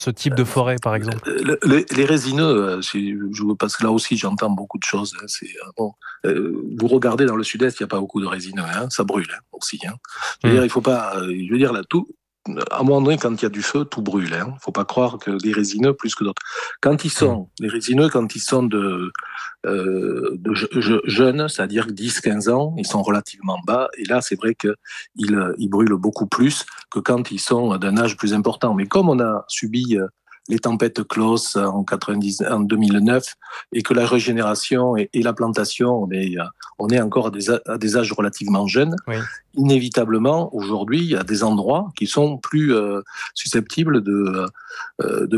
ce type de forêt, par exemple? Les résineux, parce que là aussi j'entends beaucoup de choses. Bon, vous regardez dans le sud-est, il n'y a pas beaucoup de résineux, hein, ça brûle aussi. Hein. Je veux dire, il faut pas. Je veux dire là, tout. À un moment donné, quand il y a du feu, tout brûle. Hein. Faut pas croire que les résineux plus que d'autres. Les résineux, quand ils sont de jeunes, c'est-à-dire 10-15 ans, ils sont relativement bas. Et là, c'est vrai qu'ils brûlent beaucoup plus que quand ils sont d'un âge plus important. Mais comme on a subi les tempêtes Klaus en 2009 et que la régénération et la plantation, on est encore à des âges relativement jeunes, Oui. inévitablement, aujourd'hui, il y a des endroits qui sont plus susceptibles de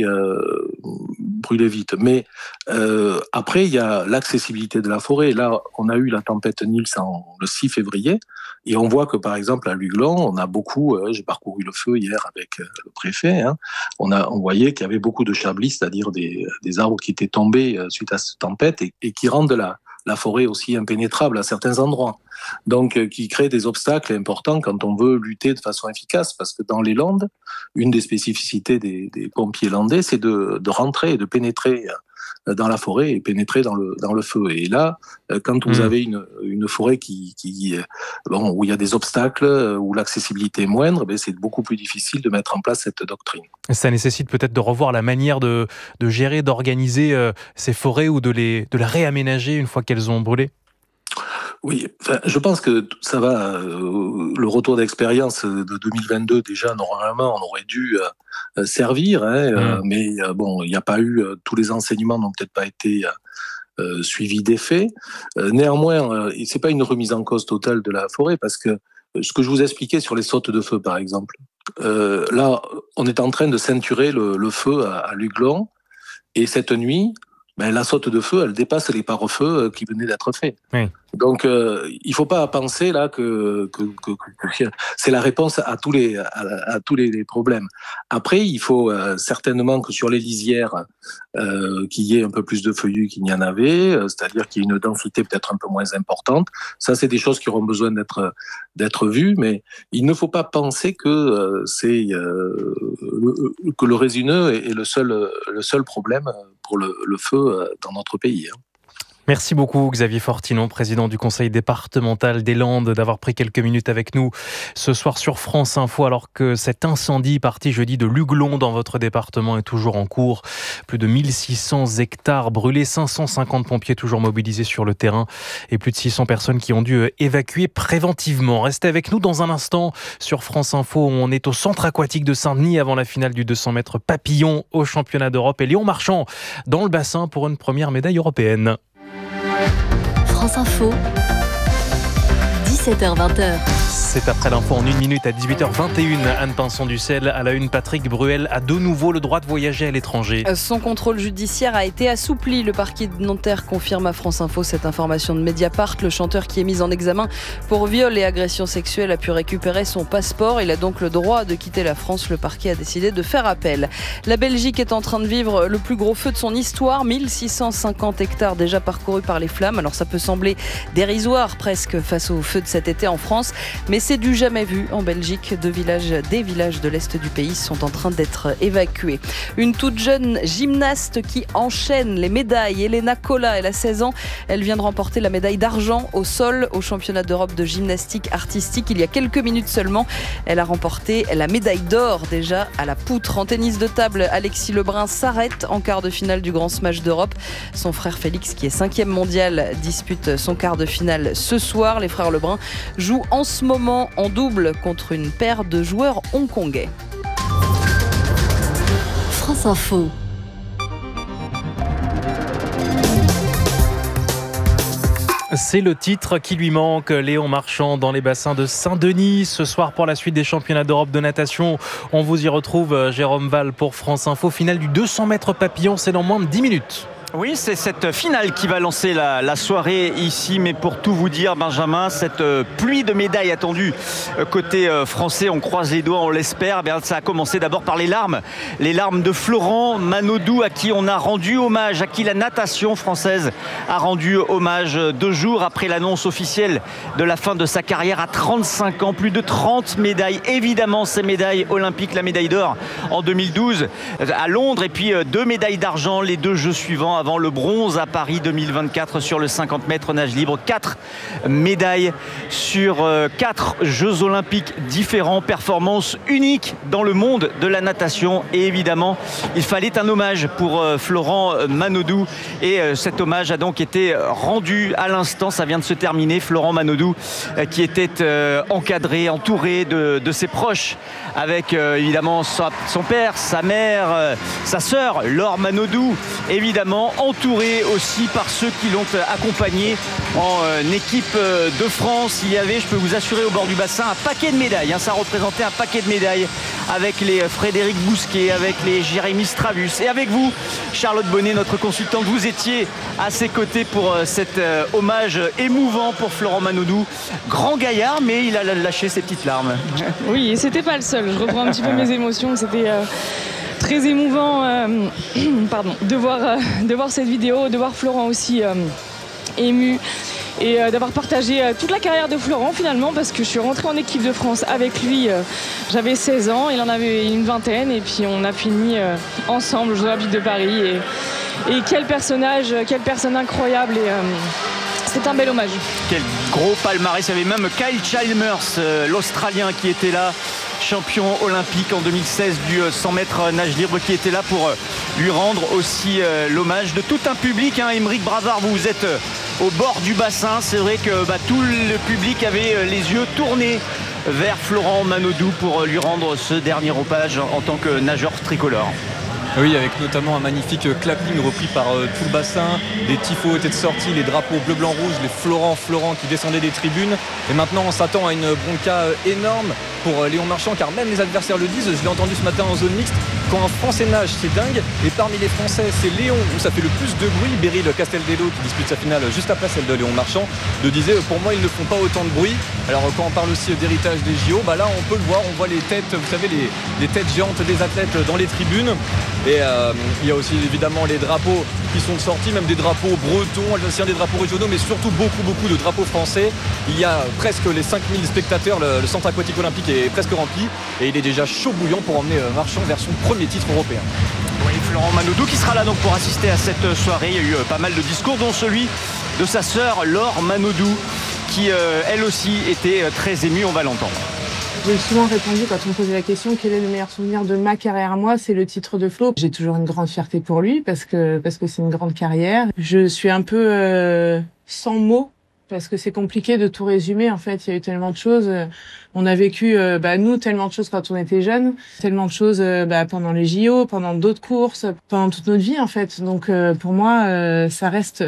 brûler vite. Mais après, il y a l'accessibilité de la forêt. Là, on a eu la tempête Nils le 6 février, et on voit que, par exemple, à Luglon, on a beaucoup, j'ai parcouru le feu hier avec le préfet, hein, on voyait qu'il y avait beaucoup de chablis, c'est-à-dire des arbres qui étaient tombés suite à cette tempête et qui rendent la forêt aussi impénétrable à certains endroits. Donc, qui crée des obstacles importants quand on veut lutter de façon efficace. Parce que dans les Landes, une des spécificités des pompiers landais, c'est de rentrer et de pénétrer dans la forêt et pénétrer dans le feu. Et là, quand vous avez une forêt où il y a des obstacles, où l'accessibilité est moindre, c'est beaucoup plus difficile de mettre en place cette doctrine. Ça nécessite peut-être de revoir la manière de gérer, d'organiser ces forêts ou de la réaménager une fois qu'elles ont brûlé. Oui, je pense que ça va. Le retour d'expérience de 2022, déjà, normalement, on aurait dû servir, hein, mais bon, il n'y a pas eu. Tous les enseignements n'ont peut-être pas été suivis d'effet. Néanmoins, c'est pas une remise en cause totale de la forêt, parce que ce que je vous expliquais sur les sautes de feu, par exemple, là, on est en train de ceinturer le feu à Luglon, et cette nuit, la saute de feu, elle dépasse les pare-feux qui venaient d'être faits. Oui. Donc, il faut pas penser là que c'est la réponse à tous les problèmes. Après, il faut certainement que sur les lisières, qu'il y ait un peu plus de feuillus qu'il n'y en avait, c'est-à-dire qu'il y ait une densité peut-être un peu moins importante. Ça, c'est des choses qui auront besoin d'être vues, mais il ne faut pas penser que que le résineux est le seul problème pour le feu dans notre pays. Hein. Merci beaucoup Xavier Fortinon, président du conseil départemental des Landes, d'avoir pris quelques minutes avec nous ce soir sur France Info, alors que cet incendie parti jeudi de Luglon dans votre département est toujours en cours. Plus de 1600 hectares brûlés, 550 pompiers toujours mobilisés sur le terrain et plus de 600 personnes qui ont dû évacuer préventivement. Restez avec nous dans un instant sur France Info. On est au centre aquatique de Saint-Denis avant la finale du 200 mètres papillon au championnat d'Europe et Léon Marchand dans le bassin pour une première médaille européenne. France Info, 17h-20h. C'est après l'info en 1 minute à 18h21. Anne Pinson-Ducel à la une. Patrick Bruel a de nouveau le droit de voyager à l'étranger. Son contrôle judiciaire a été assoupli. Le parquet de Nanterre confirme à France Info cette information de Mediapart. Le chanteur qui est mis en examen pour viol et agression sexuelle a pu récupérer son passeport. Il a donc le droit de quitter la France. Le parquet a décidé de faire appel. La Belgique est en train de vivre le plus gros feu de son histoire. 1650 hectares déjà parcourus par les flammes. Alors ça peut sembler dérisoire presque face au feu de cet été en France, mais c'est du jamais vu en Belgique. Des villages de l'Est du pays sont en train d'être évacués. Une toute jeune gymnaste qui enchaîne les médailles. Elena Cola, elle a 16 ans. Elle vient de remporter la médaille d'argent au sol au championnat d'Europe de gymnastique artistique. Il y a quelques minutes seulement, elle a remporté la médaille d'or déjà à la poutre. En tennis de table, Alexis Lebrun s'arrête en quart de finale du Grand Smash d'Europe. Son frère Félix, qui est 5e mondial, dispute son quart de finale ce soir. Les frères Lebrun jouent en ce moment en double contre une paire de joueurs hongkongais. France Info. C'est le titre qui lui manque. Léon Marchand dans les bassins de Saint-Denis. Ce soir pour la suite des championnats d'Europe de natation. On vous y retrouve, Jérôme Val pour France Info. Finale du 200 mètres papillon, c'est dans moins de 10 minutes. Oui, c'est cette finale qui va lancer la soirée ici, mais pour tout vous dire, Benjamin, cette pluie de médailles attendue côté français, on croise les doigts, on l'espère. Ça a commencé d'abord par les larmes de Florent Manodou, à qui on a rendu hommage, à qui la natation française a rendu hommage 2 jours après l'annonce officielle de la fin de sa carrière à 35 ans. Plus de 30 médailles, évidemment ces médailles olympiques, la médaille d'or en 2012 à Londres, et puis 2 médailles d'argent les 2 Jeux suivants, avant le bronze à Paris 2024 sur le 50 mètres nage libre. 4 médailles sur 4 Jeux olympiques différents, performance unique dans le monde de la natation. Et évidemment, il fallait un hommage pour Florent Manodou, et cet hommage a donc été rendu à l'instant, ça vient de se terminer. Florent Manodou qui était encadré, entouré de ses proches, avec évidemment son père, sa mère, sa sœur Laure Manodou, évidemment entouré aussi par ceux qui l'ont accompagné en équipe de France. Il y avait, je peux vous assurer, au bord du bassin un paquet de médailles, ça représentait un paquet de médailles, avec les Frédéric Bousquet, avec les Jérémy Stravus, et avec vous, Charlotte Bonnet, notre consultante. Vous étiez à ses côtés pour cet hommage émouvant pour Florent Manodou. Grand gaillard, mais il a lâché ses petites larmes. Oui, et c'était pas le seul. Je reprends un petit peu mes émotions. C'était très émouvant de voir cette vidéo, de voir Florent aussi ému, et d'avoir partagé toute la carrière de Florent finalement, parce que je suis rentrée en équipe de France avec lui, j'avais 16 ans, il en avait une vingtaine, et puis on a fini ensemble aux Jeux Olympiques de Paris, et quel personnage, quelle personne incroyable, et c'est un bel hommage. Quel gros palmarès, il y avait même Kyle Chalmers, l'Australien, qui était là, champion olympique en 2016 du 100 mètres nage libre, qui était là pour lui rendre aussi l'hommage de tout un public. Émeric Bravard, vous êtes au bord du bassin. C'est vrai que tout le public avait les yeux tournés vers Florent Manodou pour lui rendre ce dernier hommage en tant que nageur tricolore. Oui, avec notamment un magnifique clapping repris par tout le bassin. Les tifos étaient sortis, les drapeaux bleu, blanc, rouge, les Florent qui descendaient des tribunes. Et maintenant, on s'attend à une bronca énorme pour Léon Marchand, car même les adversaires le disent. Je l'ai entendu ce matin en zone mixte. Quand un Français nage, c'est dingue. Et parmi les Français, c'est Léon où ça fait le plus de bruit. Beryl Casteldello, qui dispute sa finale juste après celle de Léon Marchand, le disait, pour moi, ils ne font pas autant de bruit. Alors quand on parle aussi d'héritage des JO, là on peut le voir, on voit les têtes, vous savez, les têtes géantes des athlètes dans les tribunes. Et il y a aussi évidemment les drapeaux qui sont sortis, même des drapeaux bretons, alsaciens, des drapeaux régionaux, mais surtout beaucoup de drapeaux français. Il y a presque les 5000 spectateurs, le centre aquatique olympique est presque rempli, et il est déjà chaud bouillant pour emmener Marchand vers son premier titre européen. Oui, Florent Manodou qui sera là donc pour assister à cette soirée. Il y a eu pas mal de discours, dont celui de sa sœur Laure Manodou, qui elle aussi était très émue, on va l'entendre. J'ai souvent répondu quand on me posait la question quel est le meilleur souvenir de ma carrière à moi, c'est le titre de Flo. J'ai toujours une grande fierté pour lui parce que c'est une grande carrière. Je suis un peu sans mots parce que c'est compliqué de tout résumer. En fait, il y a eu tellement de choses. On a vécu, nous, tellement de choses quand on était jeunes, tellement de choses pendant les JO, pendant d'autres courses, pendant toute notre vie, en fait. Donc, pour moi, ça reste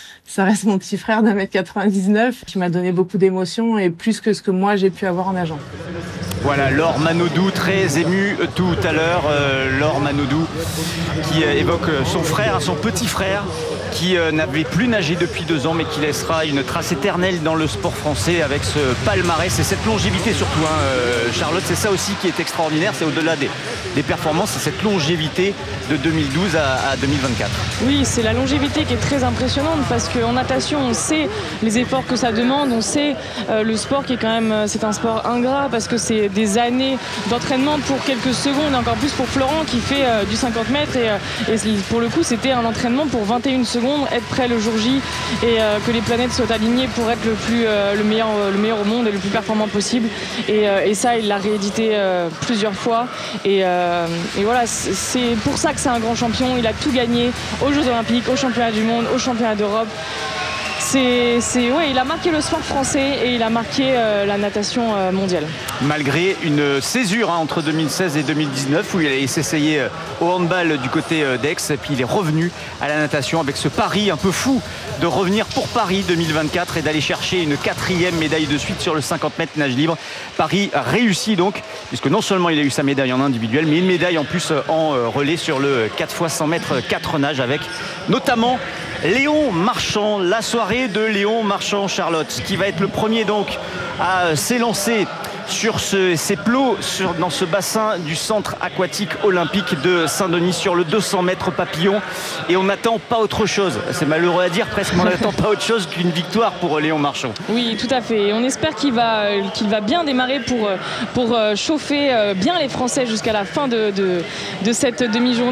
mon petit frère d'1m99 qui m'a donné beaucoup d'émotions et plus que ce que moi j'ai pu avoir en nageant. Voilà, Laure Manodou, très émue tout à l'heure. Laure Manodou qui évoque son frère, son petit frère, qui n'avait plus nagé depuis 2 ans, mais qui laissera une trace éternelle dans le sport français avec ce palmarès et cette longévité surtout. Charlotte, c'est ça aussi qui est extraordinaire, c'est au-delà des performances, c'est cette longévité de 2012 à 2024. Oui, c'est la longévité qui est très impressionnante, parce qu'en natation, on sait les efforts que ça demande, on sait le sport qui est quand même, c'est un sport ingrat, parce que c'est des années d'entraînement pour quelques secondes, encore plus pour Florent qui fait du 50 mètres, et pour le coup, c'était un entraînement pour 21 secondes, être prêt le jour J, et que les planètes soient alignées pour être le meilleur au monde et le plus performant possible. Et ça, il l'a réédité plusieurs fois. Et voilà, c'est pour ça que c'est un grand champion. Il a tout gagné aux Jeux Olympiques, aux Championnats du Monde, aux Championnats d'Europe. il a marqué le sport français et il a marqué la natation mondiale. Malgré une césure entre 2016 et 2019 où il allait s'essayer au handball du côté d'Aix, et puis il est revenu à la natation avec ce pari un peu fou de revenir pour Paris 2024 et d'aller chercher une 4e médaille de suite sur le 50 mètres nage libre. Paris réussi donc, puisque non seulement il a eu sa médaille en individuel, mais une médaille en plus en relais sur le 4x100 mètres 4 nages avec notamment Léon Marchand. La soirée de Léon Marchand, Charlotte, qui va être le premier donc à s'élancer sur ces plots dans ce bassin du centre aquatique olympique de Saint-Denis sur le 200 mètres papillon, et on n'attend pas autre chose, c'est malheureux à dire presque, mais on n'attend pas autre chose qu'une victoire pour Léon Marchand. Oui, tout à fait, et on espère qu'il va bien démarrer pour chauffer bien les Français jusqu'à la fin de cette demi-journée.